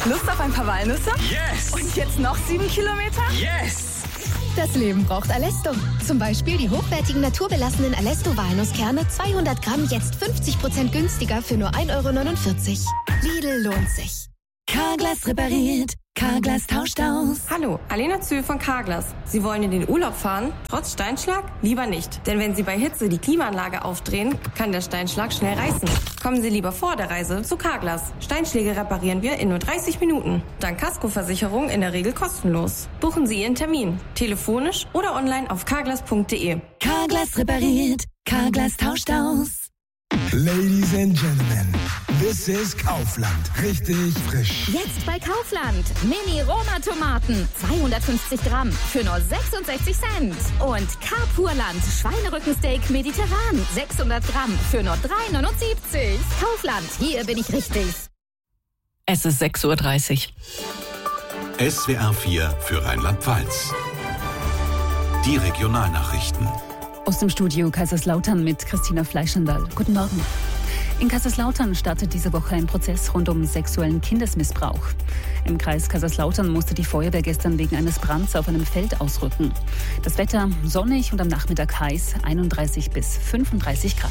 Lust auf ein paar Walnüsse? Yes! Und jetzt noch 7 Kilometer? Yes! Das Leben braucht Alesto. Zum Beispiel die hochwertigen naturbelassenen Alesto-Walnusskerne 200 Gramm jetzt 50% günstiger für nur 1,49 €. Lidl lohnt sich. Carglass repariert. Carglass tauscht aus. Hallo, Alena Zühl von Carglass. Sie wollen in den Urlaub fahren? Trotz Steinschlag? Lieber nicht. Denn wenn Sie bei Hitze die Klimaanlage aufdrehen, kann der Steinschlag schnell reißen. Kommen Sie lieber vor der Reise zu Carglass. Steinschläge reparieren wir in nur 30 Minuten. Dank Kaskoversicherung in der Regel kostenlos. Buchen Sie Ihren Termin. Telefonisch oder online auf carglass.de. Carglass repariert. Carglass tauscht aus. Ladies and Gentlemen, this is Kaufland. Richtig frisch. Jetzt bei Kaufland. Mini-Roma-Tomaten. 250 Gramm für nur 66 Cent. Und Carpurland. Schweinerückensteak mediterran. 600 Gramm für nur 3,79 €. Kaufland. Hier bin ich richtig. Es ist 6:30 Uhr. SWR 4 für Rheinland-Pfalz. Die Regionalnachrichten. Aus dem Studio Kaiserslautern mit Christina Fleischendahl. Guten Morgen. In Kaiserslautern startet diese Woche ein Prozess rund um sexuellen Kindesmissbrauch. Im Kreis Kaiserslautern musste die Feuerwehr gestern wegen eines Brands auf einem Feld ausrücken. Das Wetter sonnig und am Nachmittag heiß, 31 bis 35 Grad.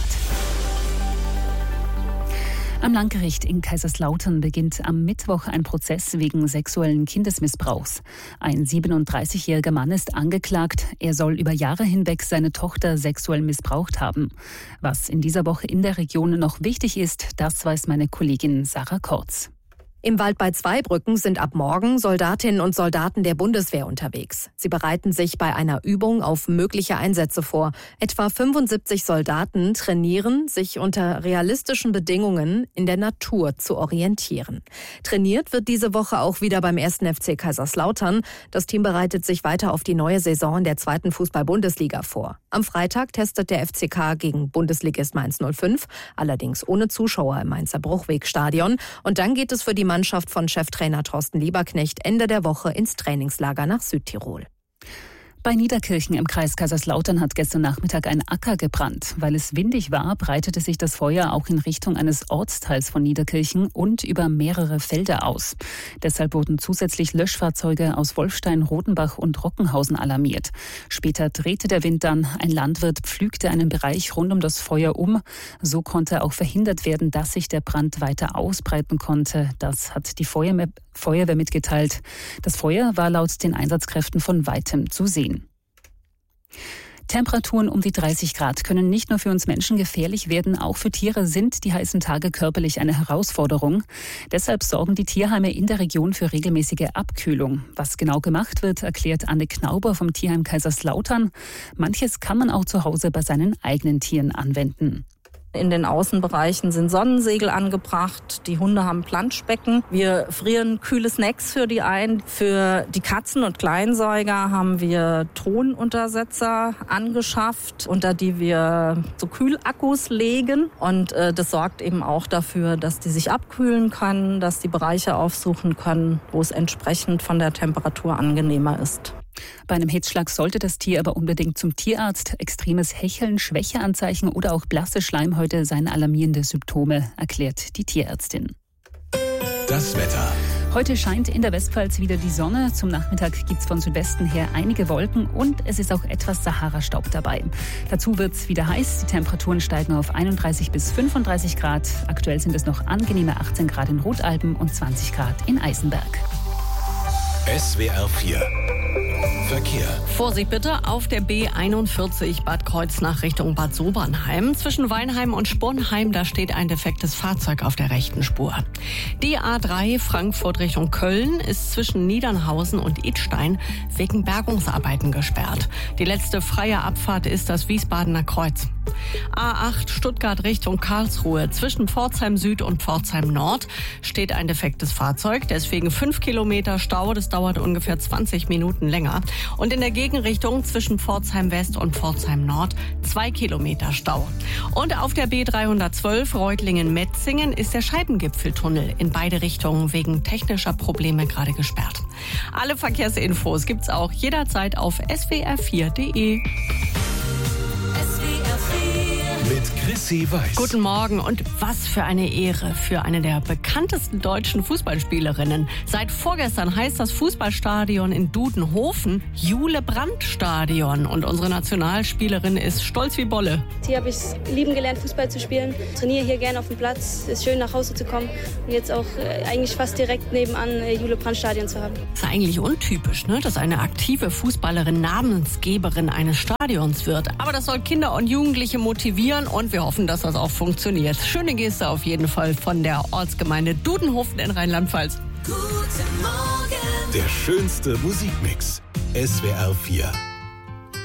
Am Landgericht in Kaiserslautern beginnt am Mittwoch ein Prozess wegen sexuellen Kindesmissbrauchs. Ein 37-jähriger Mann ist angeklagt. Er soll über Jahre hinweg seine Tochter sexuell missbraucht haben. Was in dieser Woche in der Region noch wichtig ist, das weiß meine Kollegin Sarah Kortz. Im Wald bei Zweibrücken sind ab morgen Soldatinnen und Soldaten der Bundeswehr unterwegs. Sie bereiten sich bei einer Übung auf mögliche Einsätze vor. Etwa 75 Soldaten trainieren, sich unter realistischen Bedingungen in der Natur zu orientieren. Trainiert wird diese Woche auch wieder beim 1. FC Kaiserslautern. Das Team bereitet sich weiter auf die neue Saison der 2. Fußball-Bundesliga vor. Am Freitag testet der FCK gegen Bundesligist Mainz 05, allerdings ohne Zuschauer im Mainzer Bruchwegstadion. Und dann geht es für die Mannschaft von Cheftrainer Thorsten Lieberknecht Ende der Woche ins Trainingslager nach Südtirol. Bei Niederkirchen im Kreis Kaiserslautern hat gestern Nachmittag ein Acker gebrannt. Weil es windig war, breitete sich das Feuer auch in Richtung eines Ortsteils von Niederkirchen und über mehrere Felder aus. Deshalb wurden zusätzlich Löschfahrzeuge aus Wolfstein, Rodenbach und Rockenhausen alarmiert. Später drehte der Wind dann. Ein Landwirt pflügte einen Bereich rund um das Feuer um. So konnte auch verhindert werden, dass sich der Brand weiter ausbreiten konnte. Das hat die Feuerwehr mitgeteilt. Das Feuer war laut den Einsatzkräften von weitem zu sehen. Temperaturen um die 30 Grad können nicht nur für uns Menschen gefährlich werden, auch für Tiere sind die heißen Tage körperlich eine Herausforderung. Deshalb sorgen die Tierheime in der Region für regelmäßige Abkühlung. Was genau gemacht wird, erklärt Anne Knauber vom Tierheim Kaiserslautern. Manches kann man auch zu Hause bei seinen eigenen Tieren anwenden. In den Außenbereichen sind Sonnensegel angebracht. Die Hunde haben Planschbecken. Wir frieren kühle Snacks für die ein. Für die Katzen und Kleinsäuger haben wir Thronuntersetzer angeschafft, unter die wir so Kühlakkus legen. Und das sorgt eben auch dafür, dass die sich abkühlen können, dass die Bereiche aufsuchen können, wo es entsprechend von der Temperatur angenehmer ist. Bei einem Hitzschlag sollte das Tier aber unbedingt zum Tierarzt. Extremes Hecheln, Schwächeanzeichen oder auch blasse Schleimhäute seien alarmierende Symptome, erklärt die Tierärztin. Das Wetter. Heute scheint in der Westpfalz wieder die Sonne. Zum Nachmittag gibt es von Südwesten her einige Wolken und es ist auch etwas Sahara-Staub dabei. Dazu wird es wieder heiß. Die Temperaturen steigen auf 31 bis 35 Grad. Aktuell sind es noch angenehme 18 Grad in Rotalpen und 20 Grad in Eisenberg. SWR 4 Verkehr. Vorsicht bitte auf der B41 Bad Kreuznach Richtung Bad Sobernheim. Zwischen Weinheim und Sponheim, da steht ein defektes Fahrzeug auf der rechten Spur. Die A3 Frankfurt Richtung Köln ist zwischen Niedernhausen und Idstein wegen Bergungsarbeiten gesperrt. Die letzte freie Abfahrt ist das Wiesbadener Kreuz. A8 Stuttgart Richtung Karlsruhe. Zwischen Pforzheim Süd und Pforzheim Nord steht ein defektes Fahrzeug. Deswegen 5 Kilometer Stau. Das dauert ungefähr 20 Minuten länger. Und in der Gegenrichtung zwischen Pforzheim West und Pforzheim Nord 2 Kilometer Stau. Und auf der B312 Reutlingen-Metzingen ist der Scheibengipfeltunnel in beide Richtungen wegen technischer Probleme gerade gesperrt. Alle Verkehrsinfos gibt's auch jederzeit auf swr4.de. Mit Chrissy Weiß. Guten Morgen und was für eine Ehre für eine der bekanntesten deutschen Fußballspielerinnen. Seit vorgestern heißt das Fußballstadion in Dudenhofen Jule-Brandt-Stadion und unsere Nationalspielerin ist stolz wie Bolle. Hier habe ich es lieben gelernt, Fußball zu spielen. Trainiere hier gerne auf dem Platz. Es ist schön, nach Hause zu kommen und jetzt auch eigentlich fast direkt nebenan Jule-Brandt-Stadion zu haben. Das ist eigentlich untypisch, ne? Dass eine aktive Fußballerin Namensgeberin eines Stadions wird. Aber das soll Kinder und Jugendliche motivieren und wir hoffen, dass das auch funktioniert. Schöne Geste auf jeden Fall von der Ortsgemeinde Dudenhofen in Rheinland-Pfalz. Der schönste Musikmix. SWR 4.